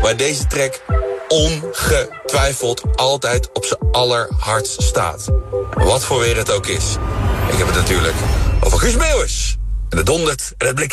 waar deze track ongetwijfeld altijd op zijn allerhardst staat. Wat voor weer het ook is. Ik heb het natuurlijk over Guus Meeuwis. En het dondert en het blikt.